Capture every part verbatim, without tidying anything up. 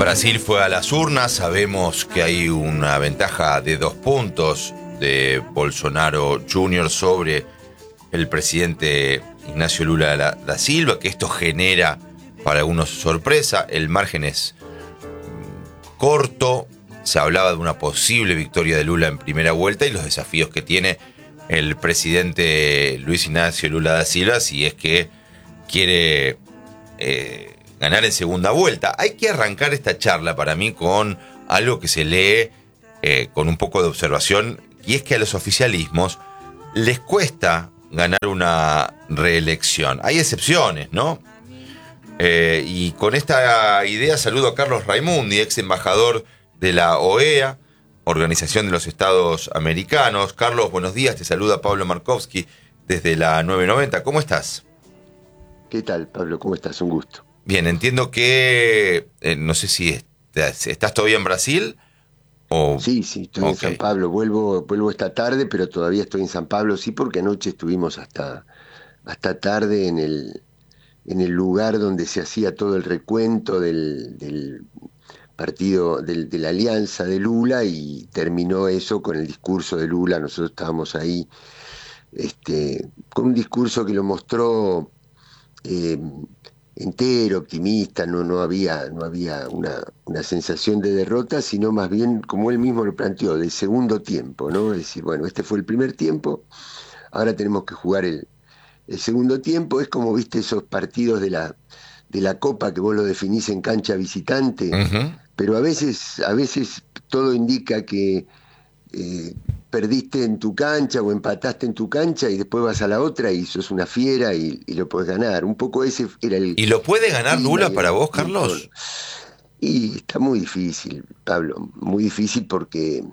Brasil fue a las urnas, sabemos que hay una ventaja de dos puntos de Bolsonaro junior sobre el presidente Ignacio Lula da, da Silva, que esto genera para algunos sorpresa, el margen es corto, se hablaba de una posible victoria de Lula en primera vuelta y los desafíos que tiene el presidente Luis Ignacio Lula da Silva si es que quiere eh, ganar en segunda vuelta. Hay que arrancar esta charla para mí con algo que se lee eh, con un poco de observación, y es que a los oficialismos les cuesta ganar una reelección. Hay excepciones, ¿no? Eh, y con esta idea saludo a Carlos Raimundi, ex embajador de la O E A, Organización de los Estados Americanos. Carlos, buenos días, te saluda Pablo Markovsky desde la nueve noventa. ¿Cómo estás? ¿Qué tal, Pablo? ¿Cómo estás? Un gusto. Bien, entiendo que, eh, no sé si estás, ¿estás todavía en Brasil? O... Sí, sí, estoy okay. en San Pablo. Vuelvo, vuelvo esta tarde, pero todavía estoy en San Pablo, sí, porque anoche estuvimos hasta, hasta tarde en el, en el lugar donde se hacía todo el recuento del, del partido, del, de la alianza de Lula, y terminó eso con el discurso de Lula. Nosotros estábamos ahí este, con un discurso que lo mostró eh, entero, optimista, no, no había, no había una, una sensación de derrota, sino más bien, como él mismo lo planteó, de segundo tiempo, ¿no? Es decir, bueno, este fue el primer tiempo, ahora tenemos que jugar el, el segundo tiempo. Es como, viste, esos partidos de la, de la Copa que vos lo definís en cancha visitante, uh-huh. pero a veces, a veces todo indica que eh, perdiste en tu cancha o empataste en tu cancha y después vas a la otra y sos una fiera y, y lo podés ganar. Un poco ese era el... ¿Y lo puede ganar Lula para vos, Carlos? Y está muy difícil, Pablo, muy difícil porque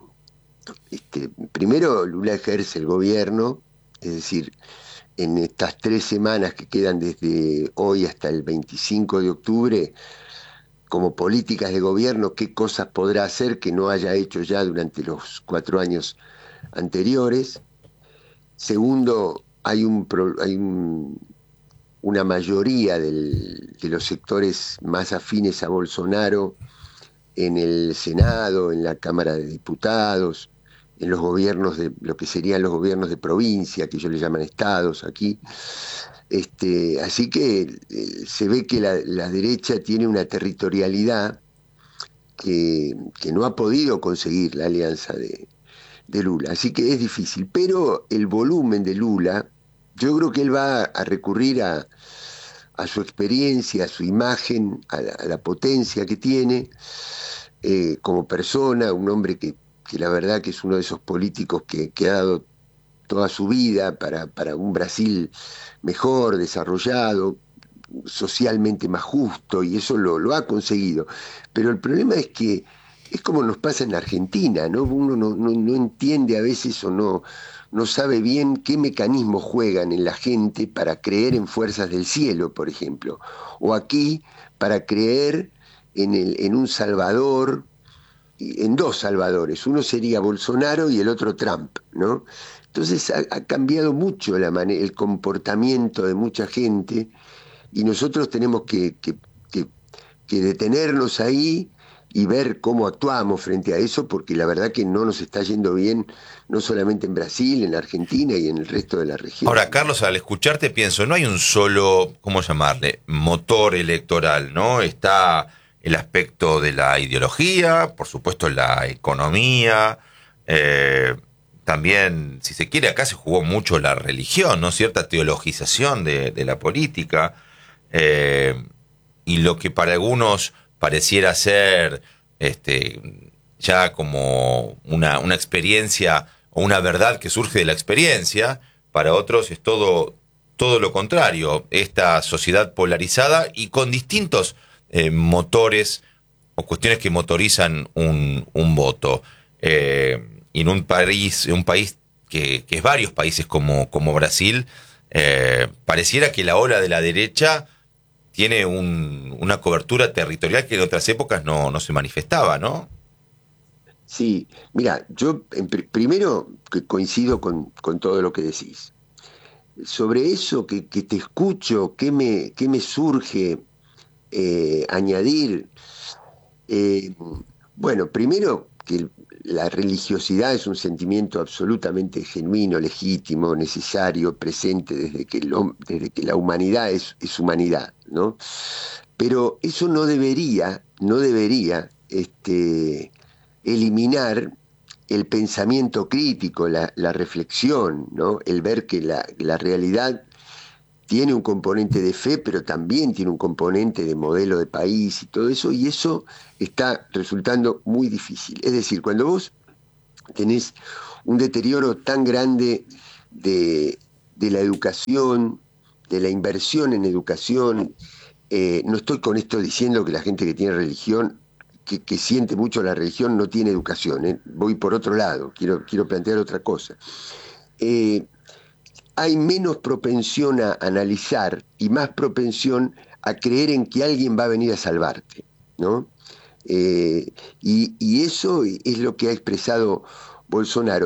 este, primero Lula ejerce el gobierno, es decir, en estas tres semanas que quedan desde hoy hasta el veinticinco de octubre, como políticas de gobierno, qué cosas podrá hacer que no haya hecho ya durante los cuatro años anteriores. Segundo, hay, un, hay un, una mayoría del, de los sectores más afines a Bolsonaro en el Senado, en la Cámara de Diputados, en los gobiernos de lo que serían los gobiernos de provincia, que ellos le llaman estados aquí. Este, así que eh, se ve que la, la derecha tiene una territorialidad que, que no ha podido conseguir la alianza de, de Lula, así que es difícil. Pero el volumen de Lula, yo creo que él va a recurrir a, a su experiencia, a su imagen, a la, a la potencia que tiene eh, como persona, un hombre que, que la verdad que es uno de esos políticos que, que ha dado toda su vida para, para un Brasil mejor, desarrollado, socialmente más justo, y eso lo, lo ha conseguido. Pero el problema es que es como nos pasa en la Argentina, ¿no? Uno no, no, no entiende a veces o no, no sabe bien qué mecanismos juegan en la gente para creer en fuerzas del cielo, por ejemplo, o aquí para creer en, el, en un salvador, en dos salvadores, uno sería Bolsonaro y el otro Trump, ¿no? Entonces ha, ha cambiado mucho la manera, el comportamiento de mucha gente, y nosotros tenemos que, que, que, que detenernos ahí y ver cómo actuamos frente a eso, porque la verdad que no nos está yendo bien, no solamente en Brasil, en la Argentina y en el resto de la región. Ahora, Carlos, al escucharte pienso, no hay un solo, ¿cómo llamarle?, motor electoral, ¿no? Está el aspecto de la ideología, por supuesto la economía, eh, también, si se quiere, acá se jugó mucho la religión, ¿no? Cierta teologización de, de la política, eh, y lo que para algunos pareciera ser este, ya como una, una experiencia o una verdad que surge de la experiencia, para otros es todo, todo lo contrario, esta sociedad polarizada y con distintos eh, motores o cuestiones que motorizan un, un voto. Eh, y en un país, un país que, que es varios países como, como Brasil, eh, pareciera que la ola de la derecha tiene un, una cobertura territorial que en otras épocas no, no se manifestaba, ¿no? Sí, mira, yo en pr- primero que coincido con, con todo lo que decís. Sobre eso que, que te escucho, ¿qué me, qué me surge eh, añadir? Eh, bueno, primero que la religiosidad es un sentimiento absolutamente genuino, legítimo, necesario, presente desde que, el hom- desde que la humanidad es, es humanidad, ¿no? Pero eso no debería, no debería este, eliminar el pensamiento crítico, la, la reflexión, ¿no? El ver que la, la realidad tiene un componente de fe, pero también tiene un componente de modelo de país y todo eso, y eso está resultando muy difícil. Es decir, cuando vos tenés un deterioro tan grande de, de la educación, de la inversión en educación, eh, no estoy con esto diciendo que la gente que tiene religión, que, que siente mucho la religión, no tiene educación, ¿eh? Voy por otro lado, quiero, quiero plantear otra cosa. Eh, Hay menos propensión a analizar y más propensión a creer en que alguien va a venir a salvarte, ¿no? Eh, y, y eso es lo que ha expresado Bolsonaro.